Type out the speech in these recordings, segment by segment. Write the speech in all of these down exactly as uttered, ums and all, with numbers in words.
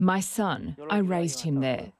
My son, I raised him there.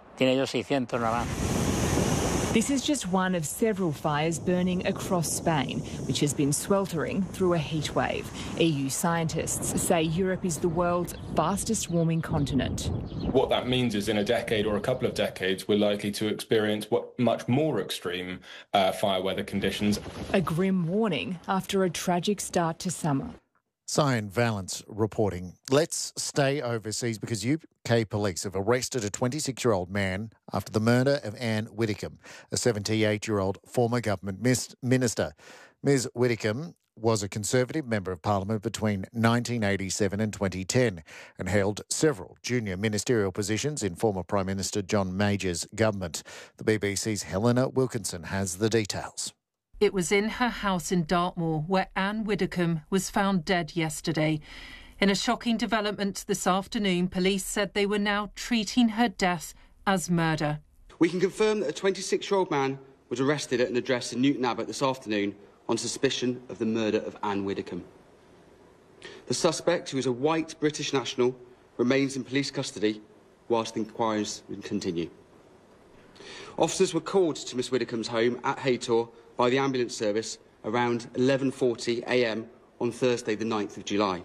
This is just one of several fires burning across Spain, which has been sweltering through a heat wave. E U scientists say Europe is the world's fastest warming continent. What that means is in a decade or a couple of decades, we're likely to experience what much more extreme uh, fire weather conditions. A grim warning after a tragic start to summer. Cyan Valence reporting. Let's stay overseas because U K police have arrested a twenty-six-year-old man after the murder of Anne Widdecombe, a seventy-eight-year-old former government minister. Miz Widdecombe was a Conservative Member of Parliament between nineteen eighty-seven and twenty ten and held several junior ministerial positions in former Prime Minister John Major's government. The B B C's Helena Wilkinson has the details. It was in her house in Dartmoor where Anne Widdecombe was found dead yesterday. In a shocking development this afternoon, police said they were now treating her death as murder. We can confirm that a twenty-six-year-old man was arrested at an address in Newton Abbot this afternoon on suspicion of the murder of Anne Widdecombe. The suspect, who is a white British national, remains in police custody whilst the inquiries continue. Officers were called to Miss Widdecombe's home at Haytor by the ambulance service around eleven forty a m on Thursday the ninth of July.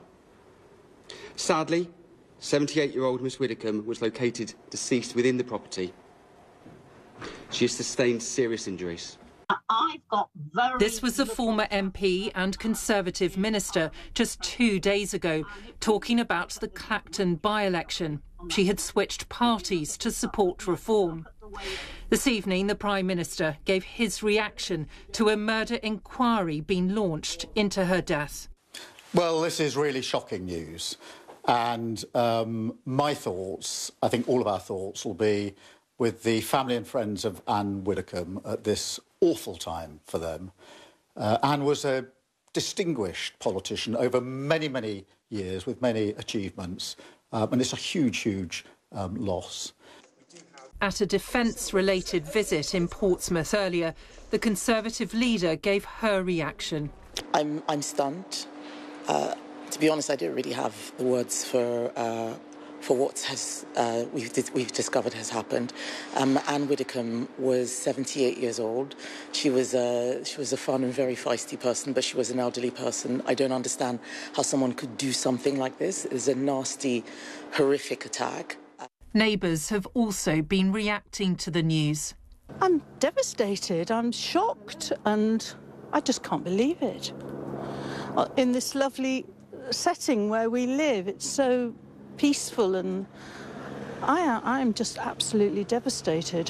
Sadly, seventy-eight-year-old Miss Widdecombe was located deceased within the property. She has sustained serious injuries. I've got very This was a former M P and Conservative minister just two days ago talking about the Clacton by-election. She had switched parties to support reform. This evening, the Prime Minister gave his reaction to a murder inquiry being launched into her death. Well, this is really shocking news. And um, my thoughts, I think all of our thoughts, will be with the family and friends of Anne Widdecombe at this awful time for them. Uh, Anne was a distinguished politician over many, many years with many achievements. Um, and it's a huge, huge um, loss. At a defence-related visit in Portsmouth earlier, the Conservative leader gave her reaction. I'm, I'm stunned. Uh, to be honest, I don't really have the words for uh, for what has uh, we've, we've discovered has happened. Um, Anne Widdecombe was seventy-eight years old. She was a she was a fun and very feisty person, but she was an elderly person. I don't understand how someone could do something like this. It's a nasty, horrific attack. Neighbours have also been reacting to the news. I'm devastated, I'm shocked, and I just can't believe it. In this lovely setting where we live, it's so peaceful, and I, I am just absolutely devastated.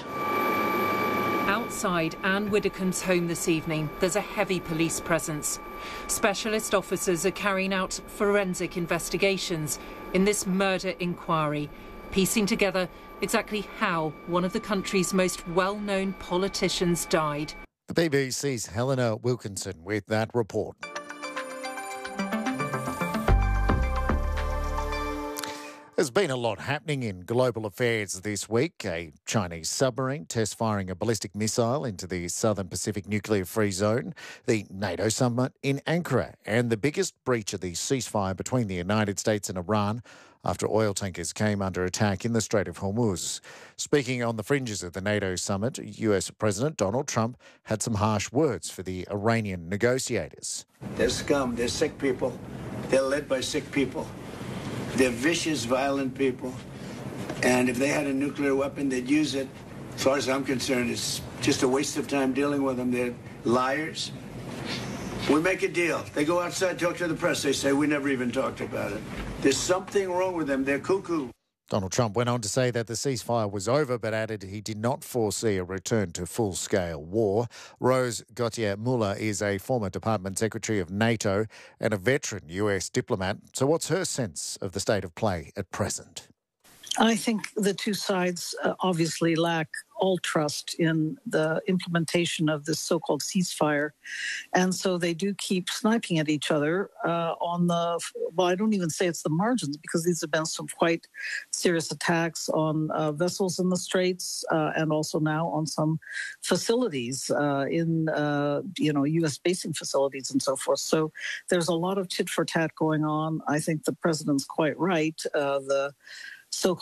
Outside Anne Widdecombe's home this evening, there's a heavy police presence. Specialist officers are carrying out forensic investigations in this murder inquiry, piecing together exactly how one of the country's most well-known politicians died. The B B C's Helena Wilkinson with that report. There's been a lot happening in global affairs this week. A Chinese submarine test firing a ballistic missile into the Southern Pacific nuclear-free zone, the NATO summit in Ankara, and the biggest breach of the ceasefire between the United States and Iran after oil tankers came under attack in the Strait of Hormuz. Speaking on the fringes of the NATO summit, U S President Donald Trump had some harsh words for the Iranian negotiators. They're scum. They're sick people. They're led by sick people. They're vicious, violent people. And if they had a nuclear weapon, they'd use it. As far as I'm concerned, it's just a waste of time dealing with them. They're liars. We make a deal. They go outside, talk to the press. They say, we never even talked about it. There's something wrong with them. They're cuckoo. Donald Trump went on to say that the ceasefire was over, but added he did not foresee a return to full-scale war. Rose Gautier-Muller is a former Department Secretary of NATO and a veteran U S diplomat. So what's her sense of the state of play at present? I think the two sides uh, obviously lack all trust in the implementation of this so-called ceasefire. And so they do keep sniping at each other uh, on the, well, I don't even say it's the margins, because these have been some quite serious attacks on uh, vessels in the Straits uh, and also now on some facilities uh, in, uh, you know, U S basing facilities and so forth. So there's a lot of tit for tat going on. I think the president's quite right. Uh, the so